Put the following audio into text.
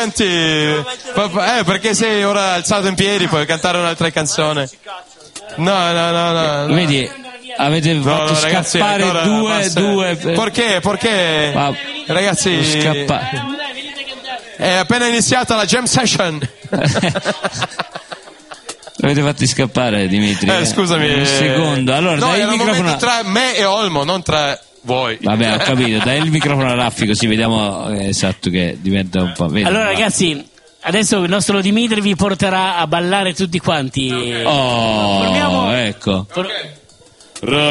avanti. Perché sei ora alzato in piedi, puoi cantare un'altra canzone. No. Vedi, avete fatto ragazzi, scappare due. Perché? Ragazzi, è appena iniziata la jam session. Avete fatti scappare, Dimitri. Scusami. Un secondo. Allora, dai il microfono tra me e Olmo, non tra voi. Vabbè, ho capito. Dai il microfono a Raffi, così vediamo esatto che diventa un po'. Vedi, allora, ragazzi, adesso il nostro Dimitri vi porterà a ballare tutti quanti. Oh, ecco.